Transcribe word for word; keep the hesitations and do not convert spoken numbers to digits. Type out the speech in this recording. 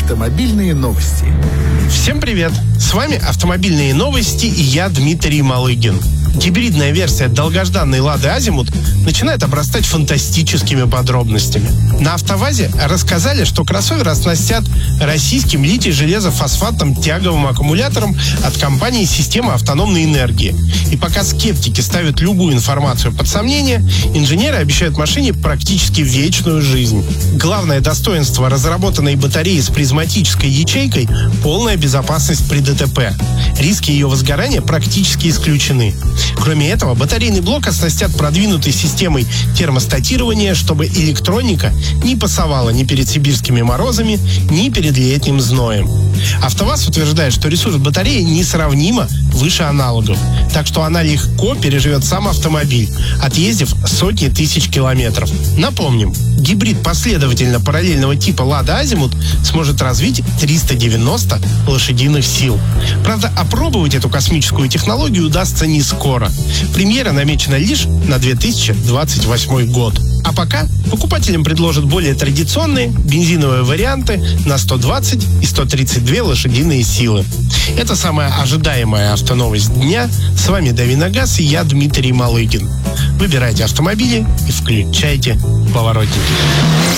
Автомобильные новости. Всем привет! С вами «Автомобильные новости» и я, Дмитрий Малыгин. Гибридная версия долгожданной «Лады Азимут» начинает обрастать фантастическими подробностями. На «АвтоВАЗе» рассказали, что кроссовер оснастят российским литий-железофосфатным тяговым аккумулятором от компании «Система автономной энергии». И пока скептики ставят любую информацию под сомнение, инженеры обещают машине практически вечную жизнь. Главное достоинство разработанной батареи с призматической ячейкой – полная безопасность при ДТП. Риски ее возгорания практически исключены. Кроме этого, батарейный блок оснастят продвинутой системой термостатирования, чтобы электроника не пасовала ни перед сибирскими морозами, ни перед летним зноем. АвтоВАЗ утверждает, что ресурс батареи несравнимо выше аналогов, так что она легко переживет сам автомобиль, отъездив сотни тысяч километров. Напомним, гибрид последовательно параллельного типа «Лада Азимут» сможет развить триста девяносто лошадиных сил. Правда, опробовать эту космическую технологию удастся не скоро. Премьера намечена лишь на две тысячи двадцать восьмой год. А пока покупателям предложат более традиционные бензиновые варианты на сто двадцать и сто тридцать две лошадиные силы. Это самая ожидаемая автоновость дня. С вами Давиногаз и я, Дмитрий Малыгин. Выбирайте автомобили и включайте поворотники.